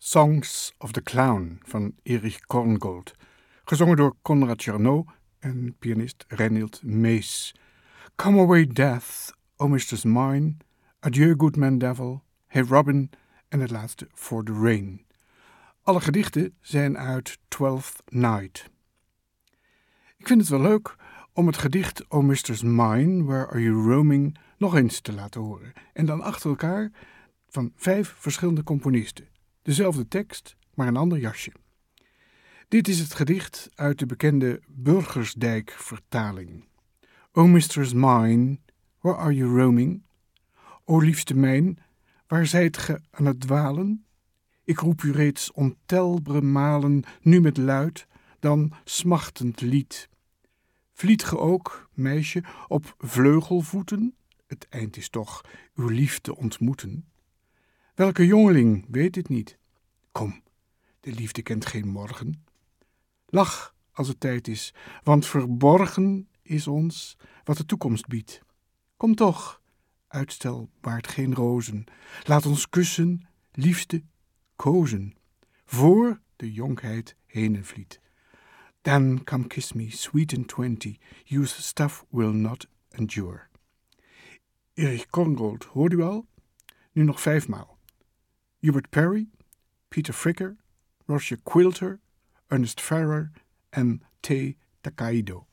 Songs of the Clown van Erich Korngold, gezongen door Konrad Jarnot en pianist Reinhild Mees. Come away death, O mistress mine, adieu good man devil, hey Robin en het laatste For the Rain. Alle gedichten zijn uit Twelfth Night. Ik vind het wel leuk om het gedicht O mistress mine, where are you roaming nog eens te laten horen. En dan achter elkaar van 5 verschillende componisten. Dezelfde tekst, maar een ander jasje. Dit is het gedicht uit de bekende Burgersdijk-vertaling. O mistress mine, where are you roaming? O liefste mijn, waar zijt ge aan het dwalen? Ik roep u reeds ontelbare malen, nu met luid, dan smachtend lied. Vliet ge ook, meisje, op vleugelvoeten? Het eind is toch uw liefde ontmoeten. Welke jongeling weet dit niet? Kom, de liefde kent geen morgen. Lach als het tijd is, want verborgen is ons wat de toekomst biedt. Kom toch, uitstel baart geen rozen. Laat ons kussen, liefste, kozen, voor de jonkheid henen vliet. Then come kiss me, sweet and 20, youth's stuff will not endure. Erich Korngold, hoort u al? Nu nog 5 maal. Hubert Parry, Peter Fricker, Roger Quilter, Ernest Farrer en T. Takaido.